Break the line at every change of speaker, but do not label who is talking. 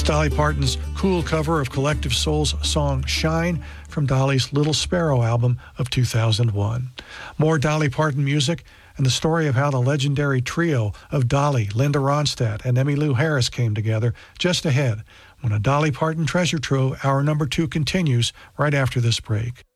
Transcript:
That's Dolly Parton's cool cover of Collective Soul's song Shine from Dolly's Little Sparrow album of 2001. More Dolly Parton music and the story of how the legendary trio of Dolly, Linda Ronstadt, and Emmylou Harris came together just ahead when a Dolly Parton treasure trove, hour number 2, continues right after this break.